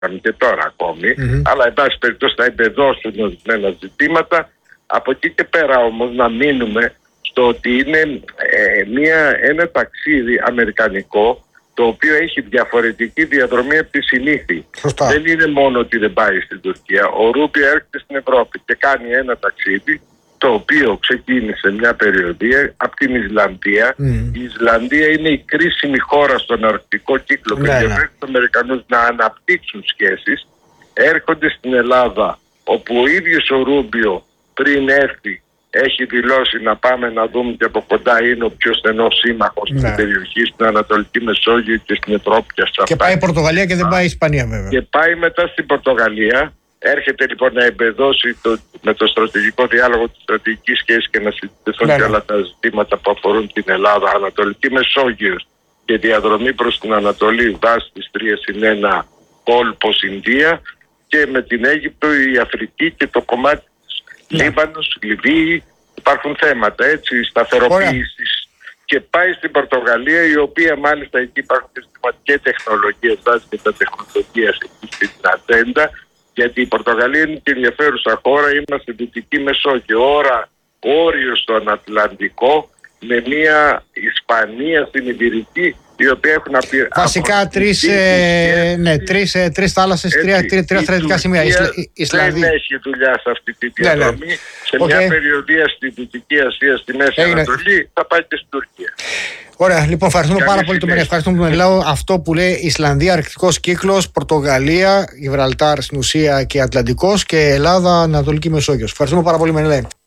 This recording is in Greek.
και τώρα ακόμη, αλλά εν πάση περιπτώσει θα εμπεδώσουν ορισμένα ζητήματα. Από εκεί και πέρα όμως να μείνουμε στο ότι είναι ένα ταξίδι αμερικανικό, το οποίο έχει διαφορετική διαδρομή από τη συνήθη. Δεν είναι μόνο ότι δεν πάει στην Τουρκία. Ο Ρούμπιο έρχεται στην Ευρώπη και κάνει ένα ταξίδι, το οποίο ξεκίνησε μια περιοδία από την Ισλανδία. Η Ισλανδία είναι η κρίσιμη χώρα στον αρκτικό κύκλο και ενδιαφέρει τους Αμερικανούς να αναπτύξουν σχέσεις. Έρχονται στην Ελλάδα, όπου ο ίδιος ο Ρούμπιο πριν έρθει έχει δηλώσει να πάμε να δούμε και από κοντά, είναι ο πιο στενός σύμμαχος στην περιοχή, στην Ανατολική Μεσόγειο και στην Ευρώπη. Και πάει η Πορτογαλία και δεν πάει η Ισπανία, βέβαια. Και πάει μετά στην Πορτογαλία. Έρχεται λοιπόν να εμπεδώσει με το στρατηγικό διάλογο τη στρατηγική σχέση και να συζητηθούν και όλα τα ζητήματα που αφορούν την Ελλάδα, Ανατολική Μεσόγειος και διαδρομή προς την Ανατολή βάσει της 3+1 κόλπος Ινδία, και με την Αίγυπτο, η Αφρική και το κομμάτι της Λίβανος, Λιβύη. Υπάρχουν θέματα σταθεροποίησης. Και πάει στην Πορτογαλία, η οποία μάλιστα εκεί υπάρχουν και τεχνολογίες, βάζει και τα τεχνολογία στην ατζέντα. Γιατί η Πορτογαλία είναι και ενδιαφέρουσα χώρα, είμαστε Δυτική Μεσόγειο, όριο στον Ατλαντικό, με μια Ισπανία στην Ιβηρική, οι οποίοι έχουν βασικά τρεις θάλασσες, τρία στρατηγικά σημεία. Δεν έχει δουλειά σε αυτή τη διαδρομή. Σε μια περιοδία στη Δυτική Ασία, στη Μέση Ανατολή, θα πάει και στην Τουρκία. Ωραία, λοιπόν, ευχαριστούμε πάρα πολύ. Ευχαριστούμε που μιλάω. Αυτό που λέει Ισλανδία, αρκτικός κύκλος, Πορτογαλία, Γιβραλτάρ στην ουσία και Ατλαντικός, και Ελλάδα, Ανατολική Μεσόγειος. Ευχαριστούμε πάρα πολύ, Μενελαή.